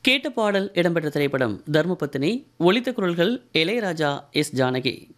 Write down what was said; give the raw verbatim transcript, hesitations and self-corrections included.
கேட்ட பாடல் இடம்பெற்ற திரைப்படம் தர்மபத்தினி. ஒலித்த குரல்கள் இளையராஜா, எஸ் ஜானகி.